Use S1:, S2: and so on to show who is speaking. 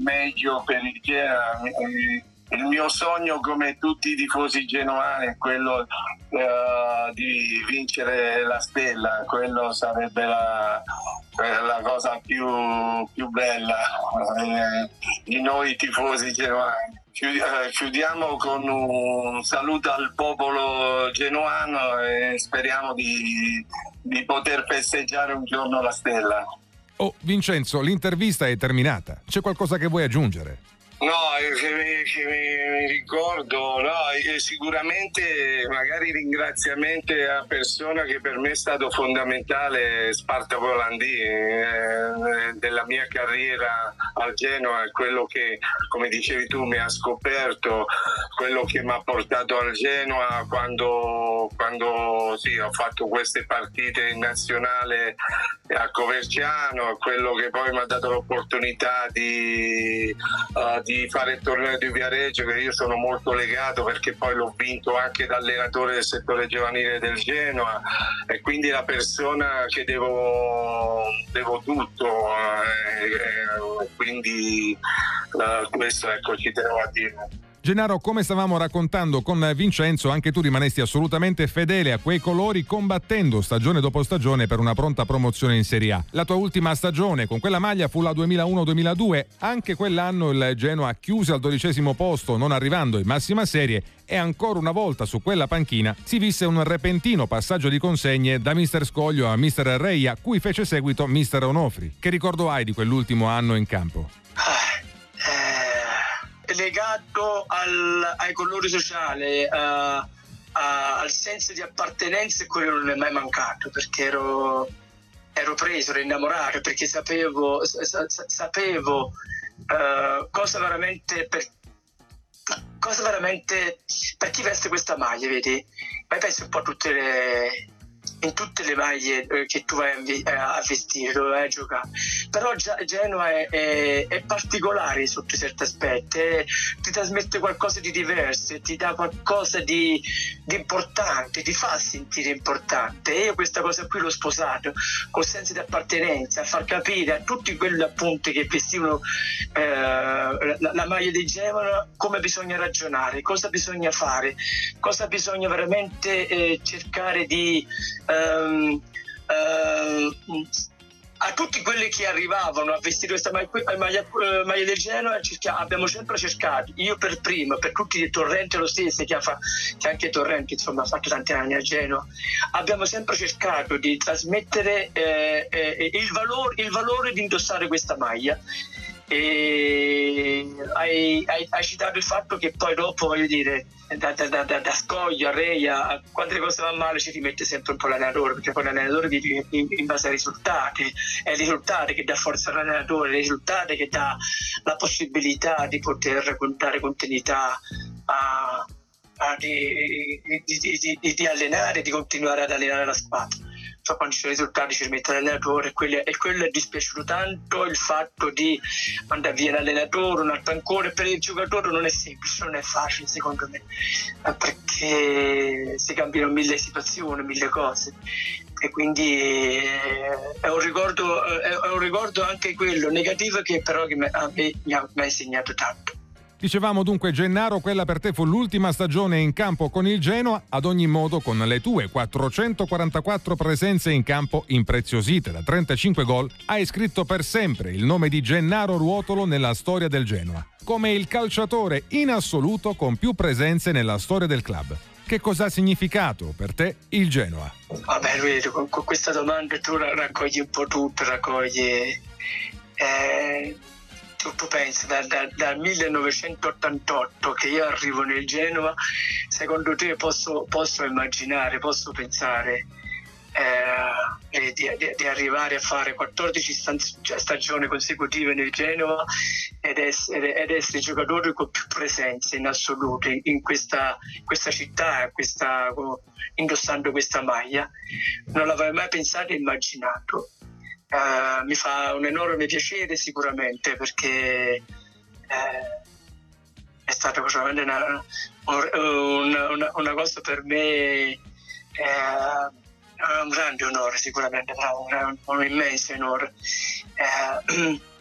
S1: meglio per il Genoa. Il mio sogno, come tutti i tifosi genoani, è quello di vincere la stella. Quello sarebbe la cosa più bella di noi tifosi genoani. Chiudiamo con un saluto al popolo genoano e speriamo di poter festeggiare un giorno la stella.
S2: Oh, Vincenzo, l'intervista è terminata. C'è qualcosa che vuoi aggiungere?
S1: No, che mi ricordo, sicuramente magari ringraziamenti a persona che per me è stato fondamentale, Spartaco Volandì, della mia carriera al Genoa, è quello che, come dicevi tu, mi ha scoperto, quello che mi ha portato al Genoa quando sì, ho fatto queste partite in nazionale a Coverciano, quello che poi mi ha dato l'opportunità di fare il torneo di Viareggio, che io sono molto legato perché poi l'ho vinto anche da allenatore del settore giovanile del Genoa, e quindi la persona che devo tutto, quindi questo, ecco, ci tenevo a dire.
S2: Gennaro, come stavamo raccontando con Vincenzo, anche tu rimanesti assolutamente fedele a quei colori, combattendo stagione dopo stagione per una pronta promozione in Serie A. La tua ultima stagione con quella maglia fu la 2001-2002, anche quell'anno il Genoa chiuse al 12° posto, non arrivando in massima serie, e ancora una volta su quella panchina si visse un repentino passaggio di consegne da mister Scoglio a mister Reia, cui fece seguito mister Onofri. Che ricordo hai di quell'ultimo anno in campo?
S3: Legato ai colori sociali, al senso di appartenenza, quello non è mai mancato, perché ero preso, ero innamorato, perché sapevo cosa veramente per chi veste questa maglia, vedi? Ma penso un po' in tutte le maglie che tu vai a vestire, dove vai a giocare. Però Genoa è particolare sotto certi aspetti, ti trasmette qualcosa di diverso, ti dà qualcosa di importante, ti fa sentire importante, e io questa cosa qui l'ho sposato col senso di appartenenza, a far capire a tutti quelli appunto che vestivano la maglia di Genoa come bisogna ragionare, cosa bisogna fare, cosa bisogna veramente cercare di a tutti quelli che arrivavano a vestire questa maglia del Genoa. Abbiamo sempre cercato, io per primo, per tutti i Torrente lo stesso, che anche Torrente insomma ha fatto tanti anni a Genoa, abbiamo sempre cercato di trasmettere il valore di indossare questa maglia. E hai citato il fatto che poi dopo, voglio dire, da Scoglio a Reia, quando le cose vanno male ci rimette sempre un po' l'allenatore, perché poi l'allenatore vive in base ai risultati, è il risultato che dà forza all'allenatore, è il risultato che dà la possibilità di poter dare continuità di allenare, di continuare ad allenare la squadra. Cioè, quando ci sono risultati ci rimette l'allenatore, e quello è dispiaciuto tanto, il fatto di mandare via l'allenatore, un altro ancora. Per il giocatore non è semplice, non è facile secondo me, perché si cambiano 1000 situazioni, 1000 cose, e quindi è un ricordo anche quello negativo, che però a me mi ha insegnato tanto.
S2: Dicevamo dunque, Gennaro, quella per te fu l'ultima stagione in campo con il Genoa. Ad ogni modo, con le tue 444 presenze in campo impreziosite da 35 gol, hai scritto per sempre il nome di Gennaro Ruotolo nella storia del Genoa, come il calciatore in assoluto con più presenze nella storia del club. Che cosa ha significato per te il Genoa?
S3: Vabbè, vedi, con questa domanda tu raccogli un po' tutto, raccogli... Tu pensi dal 1988 che io arrivo nel Genoa, secondo te posso immaginare, posso pensare di arrivare a fare 14 stagioni consecutive nel Genoa ed essere il giocatore con più presenze in assoluto in questa città, indossando questa maglia? Non l'avrei mai pensato e immaginato. Mi fa un enorme piacere sicuramente, perché è stata veramente una cosa per me, un grande onore sicuramente, un immenso onore.